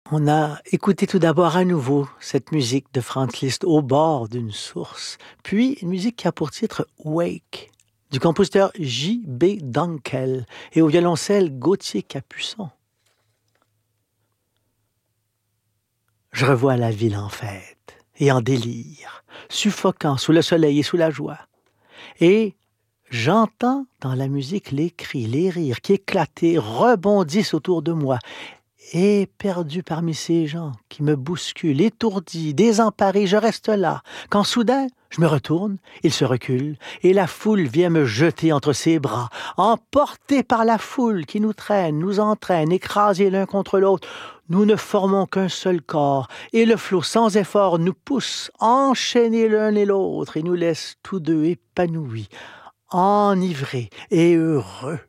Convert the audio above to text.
On a écouté tout d'abord à nouveau cette musique de Franz Liszt au bord d'une source, puis une musique qui a pour titre Wake du compositeur J.B. Dunkel et au violoncelle Gauthier Capuçon. Je revois la ville en fête et en délire, suffocant sous le soleil et sous la joie. Et j'entends dans la musique les cris, les rires qui éclatent et rebondissent autour de moi. Et perdu parmi ces gens qui me bousculent, étourdi, désemparé, je reste là, quand soudain, je me retourne, il se recule, et la foule vient me jeter entre ses bras, emporté par la foule qui nous traîne, nous entraîne, écrasés l'un contre l'autre. Nous ne formons qu'un seul corps, et le flot sans effort nous pousse, enchaînés l'un et l'autre, et nous laisse tous deux épanouis, enivrés et heureux.